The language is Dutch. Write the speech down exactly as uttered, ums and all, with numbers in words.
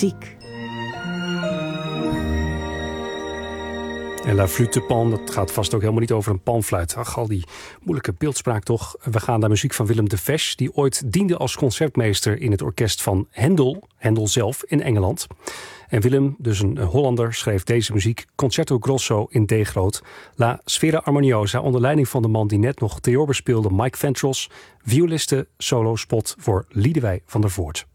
klassiek. En La Flûte de Pan, dat gaat vast ook helemaal niet over een panfluit. Ach, al die moeilijke beeldspraak toch. We gaan naar muziek van Willem de Fesch, die ooit diende als concertmeester in het orkest van Händel, Händel zelf, in Engeland. En Willem, dus een Hollander, schreef deze muziek Concerto Grosso in D-groot, La Sfera Armoniosa, onder leiding van de man die net nog theor bespeelde, Mike Ventros, violiste solo spot voor Liedewij van der Voort.